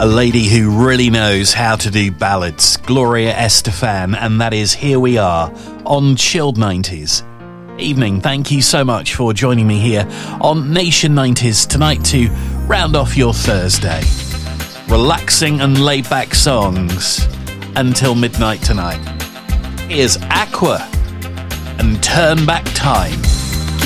A lady who really knows how to do ballads, Gloria Estefan, and that is Here We Are on Chilled 90s. Evening, thank you so much for joining me here on Nation 90s tonight to round off your Thursday. Relaxing and laid back songs until midnight tonight. Here's Aqua and Turn Back Time.